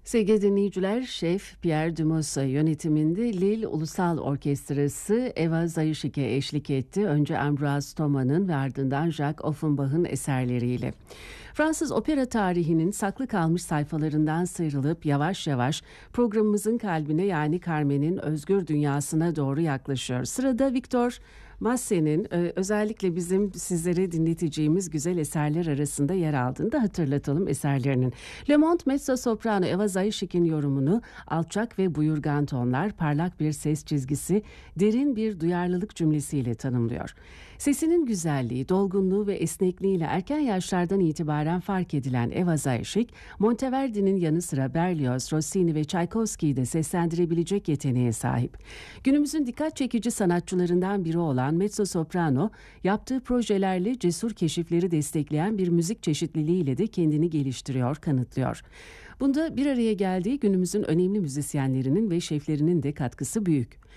Sevgili dinleyiciler, Şef Pierre Dumosa yönetiminde Lille Ulusal Orkestrası Eva Zayışik'e eşlik etti. Önce Ambroise Thomas'ın ve ardından Jacques Offenbach'ın eserleriyle. Fransız opera tarihinin saklı kalmış sayfalarından sıyrılıp yavaş yavaş programımızın kalbine, yani Carmen'in özgür dünyasına doğru yaklaşıyor. Sırada Victor Massen'in özellikle bizim sizlere dinleteceğimiz güzel eserler arasında yer aldığını da hatırlatalım eserlerinin. Le Monde mezzo soprano Eva Zayışik'in yorumunu alçak ve buyurgan tonlar, parlak bir ses çizgisi, derin bir duyarlılık cümlesiyle tanımlıyor. Sesinin güzelliği, dolgunluğu ve esnekliğiyle erken yaşlardan itibaren fark edilen Eva Zayışik, Monteverdi'nin yanı sıra Berlioz, Rossini ve Tchaikovsky'yi de seslendirebilecek yeteneğe sahip. Günümüzün dikkat çekici sanatçılarından biri olan mezzo soprano, yaptığı projelerle cesur keşifleri destekleyen bir müzik çeşitliliğiyle de kendini geliştiriyor, kanıtlıyor. Bunda bir araya geldiği günümüzün önemli müzisyenlerinin ve şeflerinin de katkısı büyük.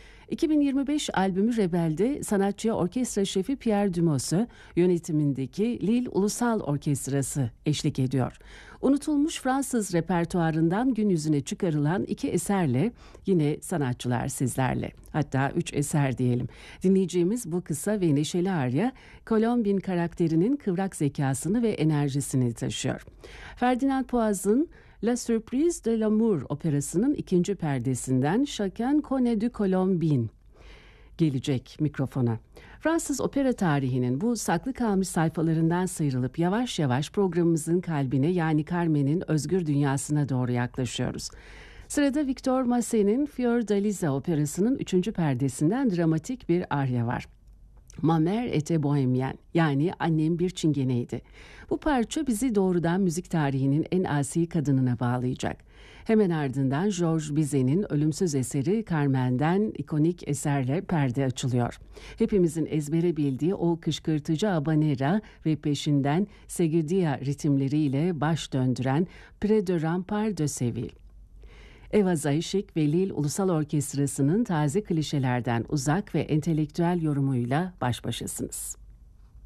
2025 albümü Rebel'de sanatçıya orkestra şefi Pierre Dumosa yönetimindeki Lille Ulusal Orkestrası eşlik ediyor. Unutulmuş Fransız repertuarından gün yüzüne çıkarılan 2 eserle yine sanatçılar sizlerle. Hatta 3 eser diyelim. Dinleyeceğimiz bu kısa ve neşeli arya, Colombine karakterinin kıvrak zekasını ve enerjisini taşıyor. Ferdinand Poaz'ın La Surprise de l'Amour operasının 2. perdesinden Chacun connaît du Colombine gelecek mikrofona. Fransız opera tarihinin bu saklı kalmış sayfalarından sıyrılıp yavaş yavaş programımızın kalbine, yani Carmen'in özgür dünyasına doğru yaklaşıyoruz. Sırada Victor Massen'in Fiordalisa operasının 3. perdesinden dramatik bir arya var. Ma mère était bohémienne, yani annem bir çingeneydi. Bu parça bizi doğrudan müzik tarihinin en asi kadınına bağlayacak. Hemen ardından Georges Bizet'in ölümsüz eseri Carmen'den ikonik eserle perde açılıyor. Hepimizin ezbere bildiği o kışkırtıcı habanera ve peşinden seguidilla ritimleriyle baş döndüren Près de Rempart de Seville. Eva Zayışik ve Lille Ulusal Orkestrası'nın taze klişelerden uzak ve entelektüel yorumuyla baş başasınız.